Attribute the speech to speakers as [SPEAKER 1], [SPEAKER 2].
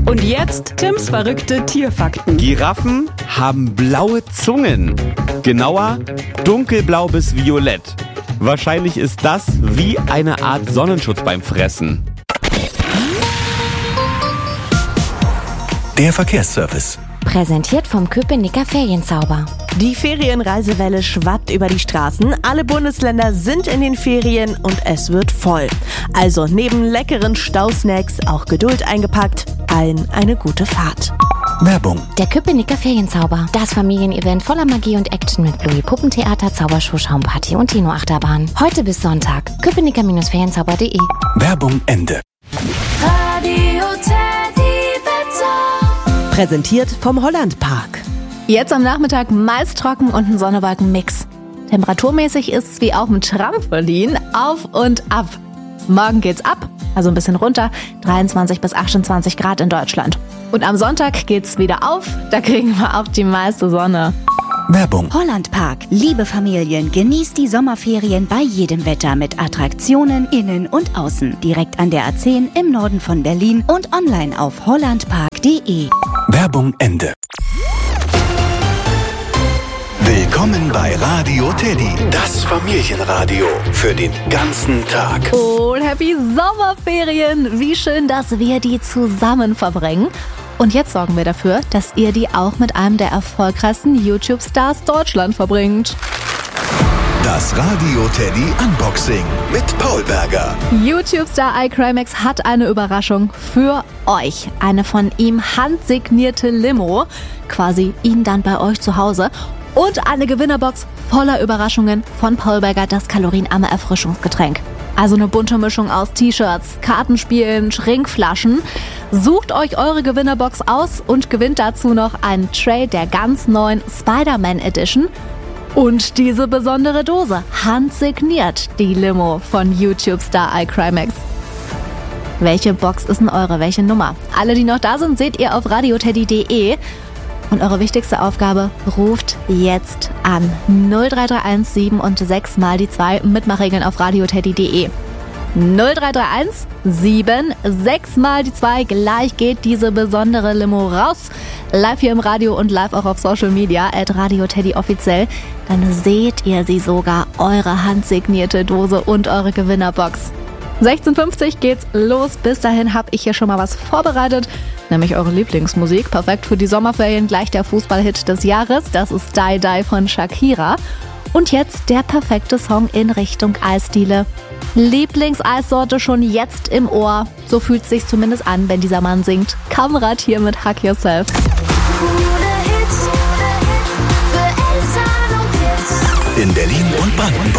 [SPEAKER 1] Und jetzt Tims verrückte Tierfakten.
[SPEAKER 2] Giraffen haben blaue Zungen. Genauer, dunkelblau bis violett. Wahrscheinlich ist das wie eine Art Sonnenschutz beim Fressen.
[SPEAKER 3] Der Verkehrsservice.
[SPEAKER 4] Präsentiert vom Köpenicker Ferienzauber.
[SPEAKER 5] Die Ferienreisewelle schwappt über die Straßen. Alle Bundesländer sind in den Ferien und es wird voll. Also neben leckeren Stausnacks auch Geduld eingepackt. Allen eine gute Fahrt.
[SPEAKER 3] Werbung.
[SPEAKER 4] Der Köpenicker Ferienzauber. Das Familienevent voller Magie und Action mit Bluey Puppentheater, Zaubershow, Schaumparty und Dino-Achterbahn. Heute bis Sonntag. Köpenicker-Ferienzauber.de.
[SPEAKER 3] Werbung Ende.
[SPEAKER 6] Radio Teddy Wetter.
[SPEAKER 5] Präsentiert vom Hollandpark.
[SPEAKER 7] Jetzt am Nachmittag meist trocken und ein Sonne-Wolken-Mix. Temperaturmäßig ist es wie auch im Trampolin auf und ab. Morgen geht's ab, also ein bisschen runter, 23 bis 28 Grad in Deutschland. Und am Sonntag geht's wieder auf, da kriegen wir auch die meiste Sonne.
[SPEAKER 3] Werbung.
[SPEAKER 8] Hollandpark. Liebe Familien, genießt die Sommerferien bei jedem Wetter mit Attraktionen innen und außen. Direkt an der A10 im Norden von Berlin und online auf hollandpark.de.
[SPEAKER 3] Werbung Ende. Willkommen bei Radio Teddy, das Familienradio für den ganzen Tag.
[SPEAKER 7] Und happy Sommerferien! Wie schön, dass wir die zusammen verbringen. Und jetzt sorgen wir dafür, dass ihr die auch mit einem der erfolgreichsten YouTube-Stars Deutschland verbringt.
[SPEAKER 3] Das Radio Teddy Unboxing mit Paul Berger.
[SPEAKER 7] YouTube-Star iCrimex hat eine Überraschung für euch. Eine von ihm handsignierte Limo, quasi ihn dann bei euch zu Hause. Und eine Gewinnerbox voller Überraschungen von Paul Berger, das kalorienarme Erfrischungsgetränk. Also eine bunte Mischung aus T-Shirts, Kartenspielen, Trinkflaschen. Sucht euch eure Gewinnerbox aus und gewinnt dazu noch einen Tray der ganz neuen Spider-Man Edition. Und diese besondere Dose, handsigniert die Limo von YouTube-Star iCrimex. Welche Box ist denn eure? Welche Nummer? Alle, die noch da sind, seht ihr auf radioteddy.de. Und eure wichtigste Aufgabe, ruft jetzt an 0331 7 und 6 mal die 2, Mitmachregeln auf radioteddy.de. 0331 7 6 mal die 2, gleich geht diese besondere Limo raus. Live hier im Radio und live auch auf Social Media, @radioteddy offiziell. Dann seht ihr sie sogar, eure handsignierte Dose und eure Gewinnerbox. 16:50 geht's los. Bis dahin habe ich hier schon mal was vorbereitet, nämlich eure Lieblingsmusik. Perfekt für die Sommerferien, gleich der Fußballhit des Jahres. Das ist Die Die von Shakira. Und jetzt der perfekte Song in Richtung Eisdiele. Lieblingseissorte schon jetzt im Ohr. So fühlt es sich zumindest an, wenn dieser Mann singt. Kamrat hier mit Hug Yourself.
[SPEAKER 6] Gute Hits für Eltern und Kids.
[SPEAKER 3] In Berlin und Brandenburg.